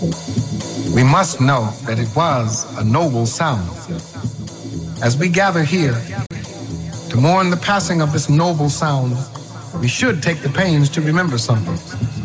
We must know that it was a noble sound. As we gather here to mourn the passing of this noble sound, we should take the pains to remember something.